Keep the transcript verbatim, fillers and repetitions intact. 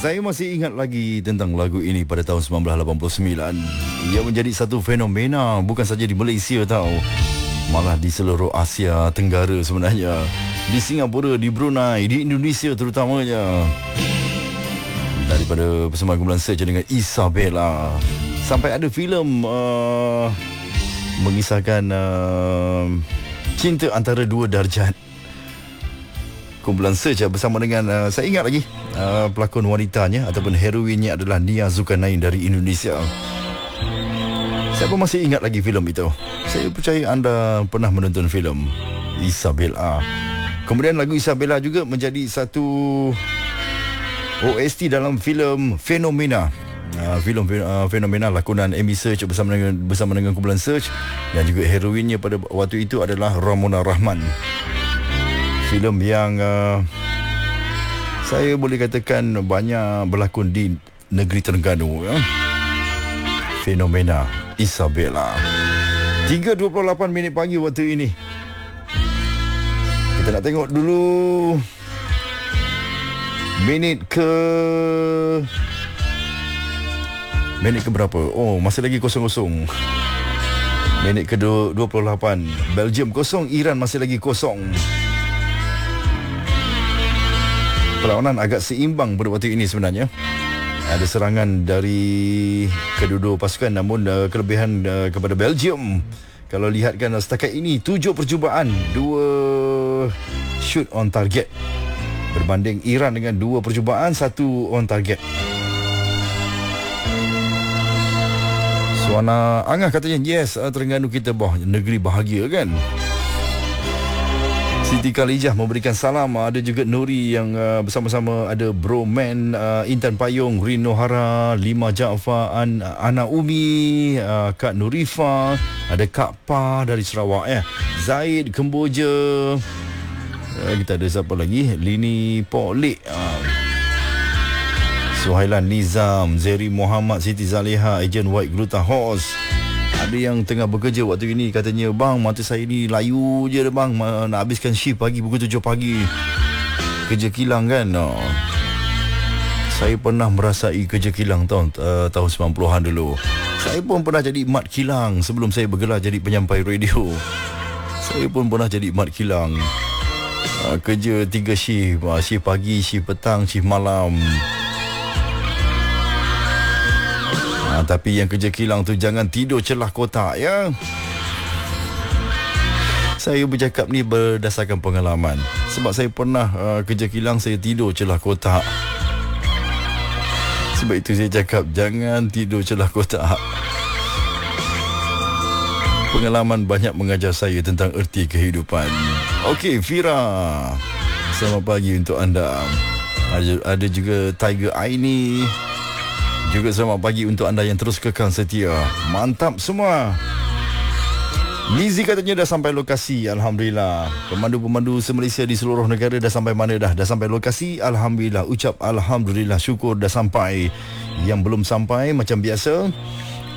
Saya masih ingat lagi tentang lagu ini pada tahun sembilan belas lapan puluh sembilan. Ia menjadi satu fenomena bukan saja di Malaysia tau, malah di seluruh Asia Tenggara sebenarnya. Di Singapura, di Brunei, di Indonesia terutamanya. Daripada persembahan kumpulan Search dengan Isabella, sampai ada filem uh, mengisahkan uh, cinta antara dua darjat. Kumpulan Search bersama dengan uh, saya ingat lagi uh, pelakon wanitanya ataupun heroinnya adalah Nia Zulkarnain dari Indonesia. Saya pun masih ingat lagi filem itu. Saya percaya anda pernah menonton filem Isabella. Kemudian lagu Isabella juga menjadi satu O S T dalam filem Fenomena. Uh, filem uh, Fenomena lakonan Amy Search bersama dengan bersama dengan kumpulan Search, dan juga heroinnya pada waktu itu adalah Ramona Rahman. Filem yang uh, saya boleh katakan banyak berlakon di negeri Terengganu, ya. Fenomena Isabella. tiga dua puluh lapan minit pagi waktu ini. Kita nak tengok dulu minit ke minit ke berapa? Oh, masih lagi kosong kosong. Minit ke dua puluh lapan. Belgium kosong, Iran masih lagi kosong. Perlawanan agak seimbang pada waktu ini sebenarnya. Ada serangan dari kedua-dua pasukan, namun uh, kelebihan uh, kepada Belgium. Kalau lihatkan uh, setakat ini tujuh percubaan, dua shoot on target, berbanding Iran dengan dua percubaan, satu on target. Suana Angah katanya, yes, uh, Terengganu kita bah, negeri bahagia kan. Siti Khalijah memberikan salam. Ada juga Nuri yang uh, bersama-sama. Ada Bro Man, uh, Intan Payung, Rino Hara, Lima Jaafar, An, Ana Umi, uh, Kak Nurifa. Ada Kak Pa dari Sarawak, ya. Zaid Kemboja. uh, Kita ada siapa lagi? Lini Polik, uh, Suhailan Nizam, Zeri Muhammad, Siti Zaleha, Ejen White Gluta Horse. Ada yang tengah bekerja waktu ini, katanya, bang, mata saya ni layu je dah bang, nak habiskan shift pagi pukul tujuh pagi. Kerja kilang kan. oh. Saya pernah merasai kerja kilang tahun uh, tahun sembilan puluhan dulu. Saya pun pernah jadi mat kilang sebelum saya bergelar jadi penyampai radio. Saya pun pernah jadi mat kilang. uh, Kerja tiga shift, uh, shift pagi, shift petang, shift malam. Ha, tapi yang kerja kilang tu jangan tidur celah kotak, ya. Saya bercakap ni berdasarkan pengalaman. Sebab saya pernah uh, kerja kilang, saya tidur celah kotak. Sebab itu saya cakap jangan tidur celah kotak. Pengalaman banyak mengajar saya tentang erti kehidupan. Okey, Fira, selamat pagi untuk anda. Ada, ada juga Tiger Aini. Juga selamat pagi untuk anda yang terus kekal setia. Mantap semua. Lizi katanya dah sampai lokasi, alhamdulillah. Pemandu-pemandu se-Malaysia di seluruh negara dah sampai mana dah? Dah sampai lokasi, alhamdulillah. Ucap alhamdulillah, syukur dah sampai. Yang belum sampai macam biasa,